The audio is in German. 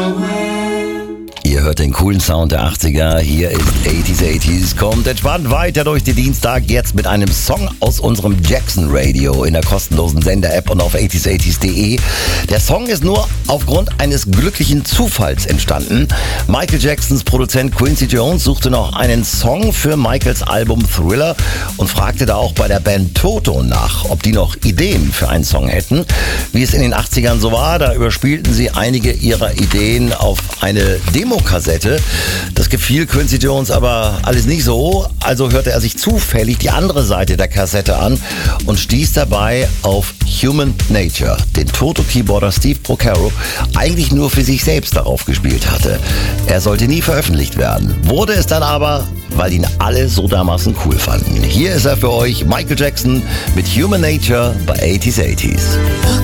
Ihr hört den coolen Sound der 80er. Hier ist 80s. Kommt entspannt weiter durch den Dienstag. Jetzt mit einem Song aus unserem Jackson Radio in der kostenlosen Sender-App und auf 80s.de. Der Song ist nur aufgrund eines glücklichen Zufalls entstanden. Michael Jacksons Produzent Quincy Jones suchte noch einen Song für Michaels Album Thriller und fragte da auch bei der Band Toto nach, ob die noch Ideen für einen Song hätten. Wie es in den 80ern so war, da überspielten sie einige ihrer Ideen auf eine Demokassette. Das gefiel Quincy Jones aber alles nicht so, also hörte er sich zufällig die andere Seite der Kassette an und stieß dabei auf Human Nature, den Toto-Keyboarder Steve Porcaro eigentlich nur für sich selbst darauf gespielt hatte. Er sollte nie veröffentlicht werden, wurde es dann aber, weil ihn alle so dermaßen cool fanden. Hier ist er für euch, Michael Jackson mit Human Nature bei 80s.